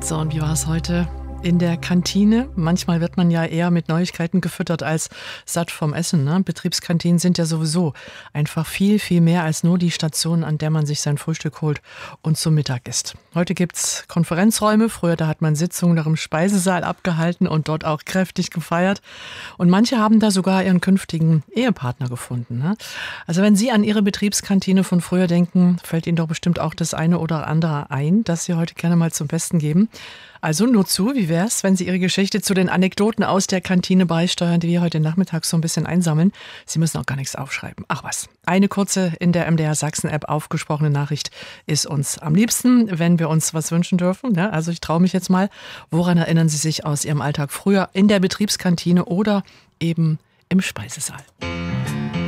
So, und wie war es heute in der Kantine? Manchmal wird man ja eher mit Neuigkeiten gefüttert als satt vom Essen, ne? Betriebskantinen sind ja sowieso einfach viel, viel mehr als nur die Station, an der man sich sein Frühstück holt und zum Mittag isst. Heute gibt's Konferenzräume. Früher, da hat man Sitzungen noch im Speisesaal abgehalten und dort auch kräftig gefeiert. Und manche haben da sogar ihren künftigen Ehepartner gefunden, ne? Also wenn Sie an Ihre Betriebskantine von früher denken, fällt Ihnen doch bestimmt auch das eine oder andere ein, das Sie heute gerne mal zum Besten geben. Also nur zu, wie wär's, wenn Sie Ihre Geschichte zu den Anekdoten aus der Kantine beisteuern, die wir heute Nachmittag so ein bisschen einsammeln. Sie müssen auch gar nichts aufschreiben. Ach was, eine kurze in der MDR Sachsen-App aufgesprochene Nachricht ist uns am liebsten, wenn wir uns was wünschen dürfen. Ja, also ich traue mich jetzt mal. Woran erinnern Sie sich aus Ihrem Alltag früher in der Betriebskantine oder eben im Speisesaal?